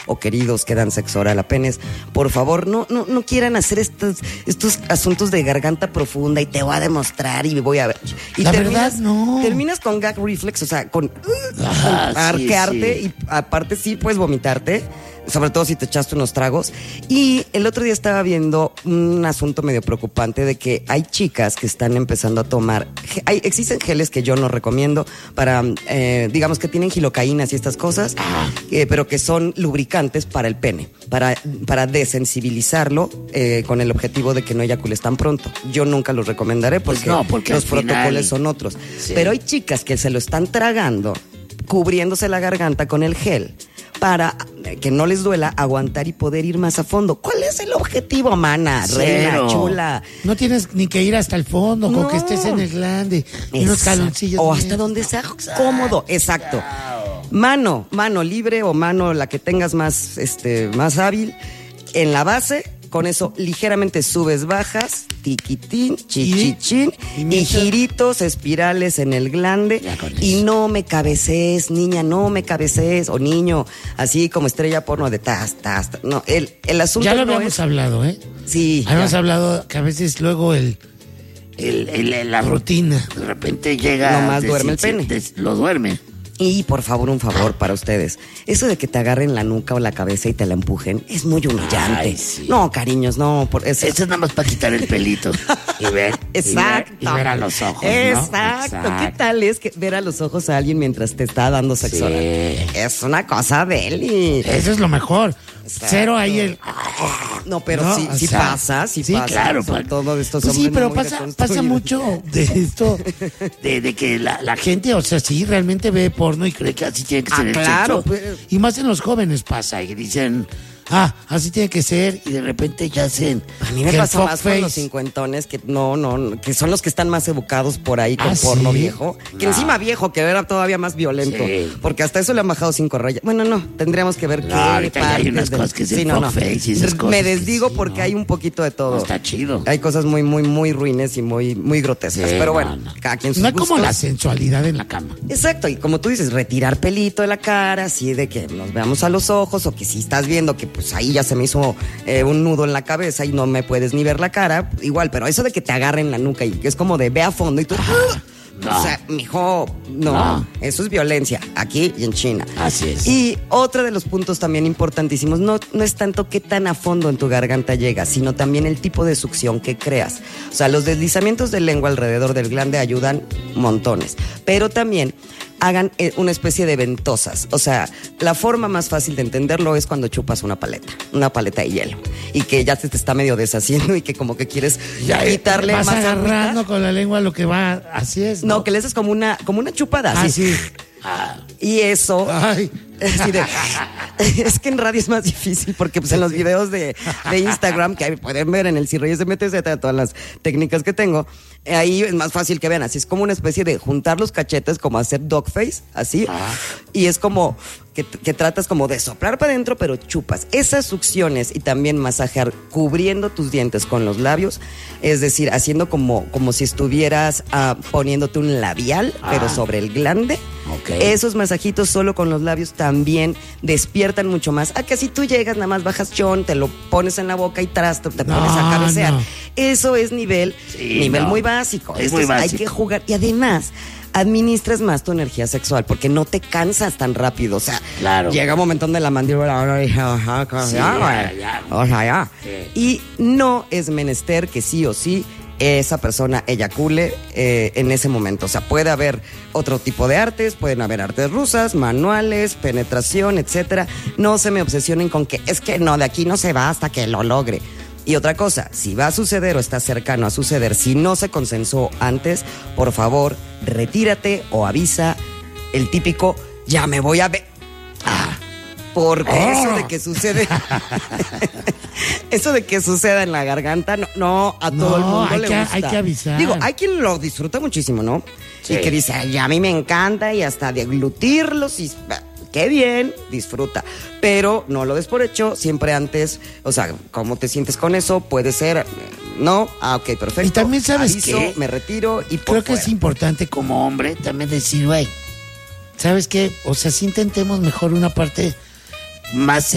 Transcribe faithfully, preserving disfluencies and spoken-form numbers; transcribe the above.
o queridos que dan sexo oral apenas, por favor, no, no, no quieran hacer estos, estos asuntos de garganta profunda y te voy a demostrar y voy a ver. Y la terminas, verdad, no. Terminas con gag reflex, o sea, con, Ajá, con arquearte sí, sí. y aparte sí puedes vomitarte, sobre todo si te echaste unos tragos. Y el otro día estaba viendo un asunto medio preocupante de que hay chicas que están empezando a tomar, hay, existen geles que yo no recomiendo para, eh, digamos que tienen gilocaínas y estas cosas, eh, pero que son lubricantes para el pene, para, para desensibilizarlo eh, con el objetivo de que no eyacules tan pronto. Yo nunca los recomendaré porque, pues no, porque los al final, protocolos son otros. Sí. Pero hay chicas que se lo están tragando, cubriéndose la garganta con el gel, para que no les duela aguantar y poder ir más a fondo. ¿Cuál es el objetivo, mana? Reina, Cero. chula. No tienes ni que ir hasta el fondo, No. con que estés en el glande, y unos Exacto. caloncillos. O hasta donde sea cómodo. Exacto. Mano, mano libre o mano la que tengas más, este, más hábil. En la base, con eso ligeramente subes, bajas, tiquitín, chichichín, y, y, y giritos, espirales en el glande. Y no me cabecees, niña, no me cabecees, o niño, así como estrella porno de tas, tas, tas. No, el, el asunto Ya lo no habíamos es... hablado, ¿eh? Sí. Habíamos ya. hablado que a veces luego el, el, el- la rutina, de repente llega... Nomás de- duerme el se- pene. de- lo duerme. Y por favor, un favor para ustedes. Eso de que te agarren la nuca o la cabeza y te la empujen es muy humillante. Ay, sí. No, cariños, no. Por eso. Eso es nada más para quitar el pelito y ver, Exacto. y ver, y ver a los ojos, ¿no? Exacto. Exacto. ¿Qué tal es que ver a los ojos a alguien mientras te está dando sexo oral? Sí. Es una cosa deli. Eso es lo mejor. Exacto. Cero ahí el... No, pero ¿no? sí, O sí sea, pasa, sí, sí, pasa. claro. Son pa- todos estos pues sí, hombres pero muy pasa, pasa deconstruidos. mucho de esto, de, de que la, la gente, o sea, sí, realmente ve porno y cree que así tiene que Ah, ser el claro, sexo. pues. Y más en los jóvenes pasa, y dicen, ah, así tiene que ser, y de repente ya hacen... A mí me que el pasa más con fuckface- los cincuentones que no, no, no, que son los que están más educados por ahí con ¿Ah, porno sí? viejo. Que No. encima viejo, que era todavía más violento. Sí. Porque hasta eso le han bajado cinco rayas. Bueno, no, tendríamos que ver No, qué ahorita ya hay partes unas de- cosas que es el Sí, no, no. fuckface y esas cosas Me que desdigo sí, porque ¿no? hay un poquito de todo. No, está chido. Hay cosas muy, muy, muy ruines y muy, muy grotescas. Sí, Pero no, bueno, no. cada quien sus No es como gustos. la sensualidad en la cama. Exacto, y como tú dices, retirar pelito de la cara, así de que nos veamos a los ojos, o que si estás viendo que pues ahí ya se me hizo eh, un nudo en la cabeza y no me puedes ni ver la cara, igual, pero eso de que te agarren la nuca y que es como de ve a fondo y tú... ¡ah! No. O sea, mijo, no, No. eso es violencia, aquí y en China. Así es. Y otro de los puntos también importantísimos, no, no es tanto qué tan a fondo en tu garganta llega, sino también el tipo de succión que creas. O sea, los deslizamientos de lengua alrededor del glande ayudan montones, pero también hagan eh, una especie de ventosas. O sea, la forma más fácil de entenderlo es cuando chupas una paleta, una paleta de hielo, y que ya se te está medio deshaciendo y que como que quieres Ya eh, quitarle vas más agarrando agüita. con la lengua lo que va, así es, ¿no? No, que le haces como una, como una chupada, Ah, así. sí. Ah, Y eso... ay. Así de- es que en radio es más difícil porque pues en los videos de, de Instagram que ahí pueden ver en el C Reyes de M T Z todas las técnicas que tengo, eh, ahí es más fácil que vean, así es como una especie de juntar los cachetes, como hacer dog face, así, Ah. y es como que, que tratas como de soplar para adentro pero chupas. Esas succiones y también masajear cubriendo tus dientes con los labios, es decir, haciendo como, como si estuvieras ah, poniéndote un labial pero Ah. sobre el glande. Ok. Esos masajitos solo con los labios también despiertan mucho más. A que si tú llegas, nada más bajas chon, te lo pones en la boca y tras te, te No, pones a cabecear. no. Eso es nivel, Sí, nivel no. muy básico. Es Esto muy Hay básico. que jugar. Y además, administras más tu energía sexual porque no te cansas tan rápido. O sea, Claro. llega un momentón de la mandíbula. Ajá, Sí, ya, ya, güey. ya. O sea, ya. Sí. Y no es menester que sí o sí esa persona eyacule eh, en ese momento. O sea, puede haber otro tipo de artes, pueden haber artes rusas, manuales, penetración, etcétera. No se me obsesionen con que es que no, de aquí no se va hasta que lo logre. Y otra cosa, si va a suceder o está cercano a suceder, si no se consensó antes, por favor, retírate o avisa el típico, ya me voy a ver. Ah, porque Oh. eso de que sucede, eso de que suceda en la garganta, no, no a todo No, el mundo hay le que- gusta. hay que avisar. Digo, hay quien lo disfruta muchísimo, ¿no? Sí. Y que dice, ay, a mí me encanta y hasta deglutirlos y... Qué bien, disfruta. Pero no lo des por hecho, siempre antes, o sea, ¿cómo te sientes con eso? Puede ser, no, ah, ok, perfecto. Y también, ¿sabes Aviso, qué? me retiro y por Creo que fuera. es importante como hombre también decir, güey, ¿sabes qué? O sea, si intentemos mejor una parte más